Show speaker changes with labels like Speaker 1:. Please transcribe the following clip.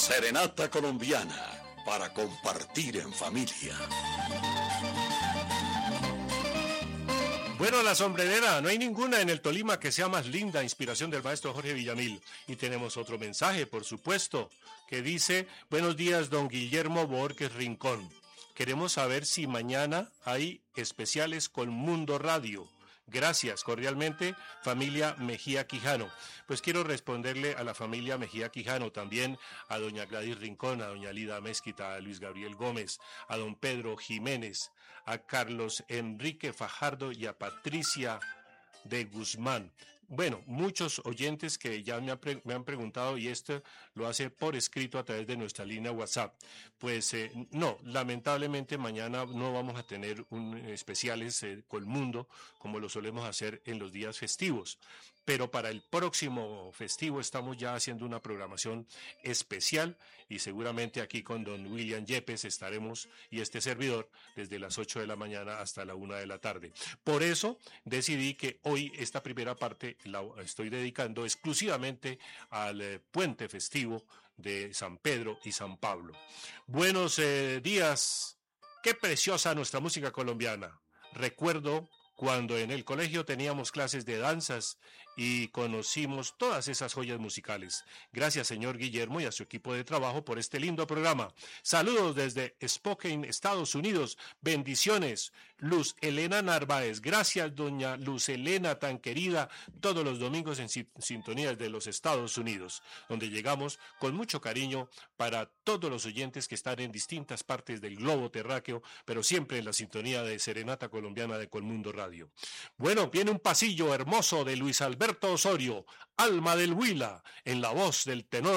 Speaker 1: Serenata colombiana para compartir en familia.
Speaker 2: Bueno, la sombrerera, no hay ninguna en el Tolima que sea más linda, inspiración del maestro Jorge Villamil. Y tenemos otro mensaje, por supuesto, que dice: buenos días, don Guillermo Borges Rincón. Queremos saber si mañana hay especiales con Mundo Radio. Gracias, cordialmente, familia Mejía Quijano. Pues quiero responderle a la familia Mejía Quijano, también a doña Gladys Rincón, a doña Lida Mezquita, a Luis Gabriel Gómez, a don Pedro Jiménez, a Carlos Enrique Fajardo y a Patricia de Guzmán. Bueno, muchos oyentes que ya me han preguntado, y esto lo hace por escrito a través de nuestra línea WhatsApp. Pues no, lamentablemente mañana no vamos a tener un especiales con Mundo como lo solemos hacer en los días festivos. Pero para el próximo festivo estamos ya haciendo una programación especial y seguramente aquí con don William Yepes estaremos, y este servidor, desde las 8 de la mañana hasta la 1 de la tarde. Por eso decidí que hoy esta primera parte la estoy dedicando exclusivamente al puente festivo de San Pedro y San Pablo. Buenos días. Qué preciosa nuestra música colombiana. Recuerdo cuando en el colegio teníamos clases de danzas y conocimos todas esas joyas musicales. Gracias, señor Guillermo, y a su equipo de trabajo por este lindo programa. Saludos desde Spokane, Estados Unidos. Bendiciones. Luz Elena Narváez. Gracias, doña Luz Elena, tan querida, todos los domingos en sintonía de los Estados Unidos, donde llegamos con mucho cariño para todos los oyentes que están en distintas partes del globo terráqueo, pero siempre en la sintonía de Serenata Colombiana de Colmundo Radio. Bueno, viene un pasillo hermoso de Luis Alberto Osorio, Alma del Huila, en la voz del tenor